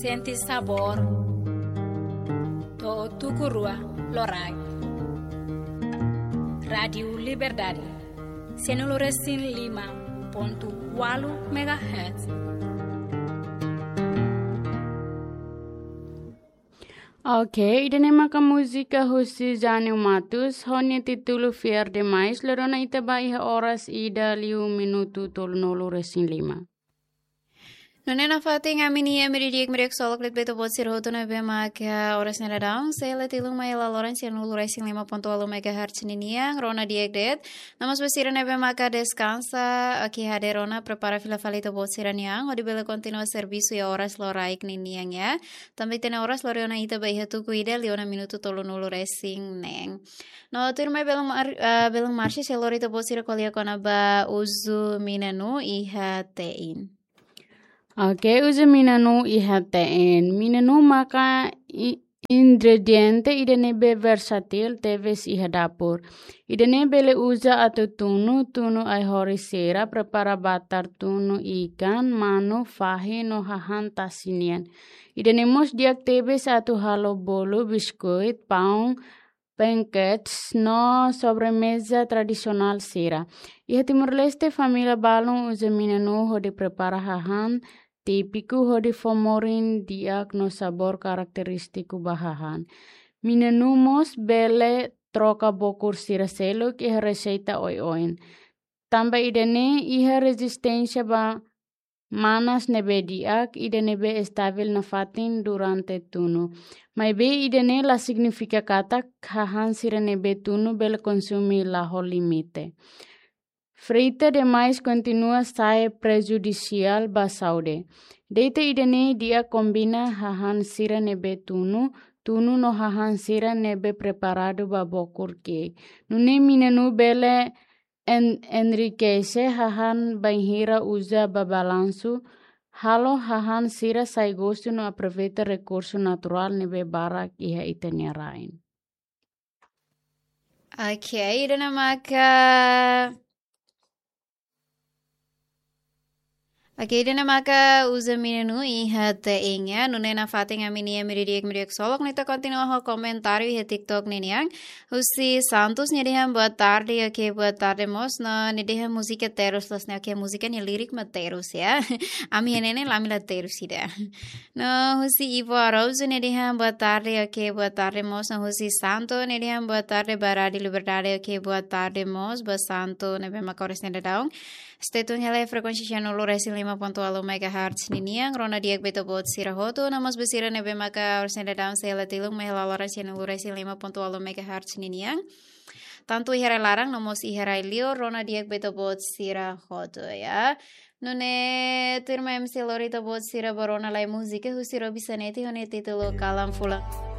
senti sabor to tukurua lorai. Radio Liberdade 105.8 MHz. Ok, idene maka música husi Jânio Matos, honia título Fiar Demais, lerona ita bai horas ida liu minuto tolnolo resin 5. Nonena fating amini emiridik merek solok lit beto bot sir hoto na be maka oras nera daung sela tilung mai la loran sian lulu racing 5.8 MHz ninia rona diek det namas besira na be maka descansa aqui hade rona prepara fila falito bot siraniang odi bela continua serviço ya oras loraik niniang ya também tena oras loriona ita bai hatu kuida liona minuto tolo nulu racing neng no tur mai belum marche selorito bot sira kolia kona ba uzu minanu iha tein. Ok, usa minanu ihateen. Minanu maka ingrediente idene be versatil teves iha dapur. Idene bele usa atau tunu ai horisera prepara batar tunu ikan manu fahe no hahan tasinian. Idene mos diak teves atau halo bolu biskuit paung pancakes no sobremesa tradisional sera. Iha Timor Leste família balon usa minanu ho de prepara hahan típico ho de fomorin diak no sabor karakteristiku bahahan. Minanu mos bele troca bokur sira seluk iha receita oi-oin. Tambah idene iha resistência ba manas nebe diak idene be estabil na fatin durante tunu. Mai be idene la significa kata hahan sira nebe tunu bele consumi la ho limite. Frita demais continua sai prejudicial ba saude. Deita idene dia combina hahan sira nebe tunu no hahan sira nebe preparado ba bokur ke. Nune minanu bele enriquece hahan banhira usa ba balanço. Halo hahan sira sai gosto no aproveita recurso natural nebe barak iha itania rain. Okay, ida na maka Oke, dan maka uza minanu iha teinga nunena fating amini miridik solok nita continua ho komentário iha TikTok niniang Husi Santos nidiham boa tarde okay boa tarde mos no nidiham música teros lasne okay música ni lirik materos ya ami nene lamila teros ida no Husi Ivo Araújo nidiham boa tarde okay boa tarde mos no Husi Santo nidiham boa tarde baradi liberdade okay boa tarde mos boa santo nebe makores neda daung Stetun hele frekuensi channel Resin 5.8 MHz niniang rona diak beto bot sirahoto namas besira nebe maka orsenda daun sela tilung mehla lora channel Resin 5.8 MHz niniang tantu ihara larang nomos ihara ilio rona diak beto bot sirahoto ya nune turma MC Lorita bot sira barona lai musika husiro bisaneti hone titulo kalam fulang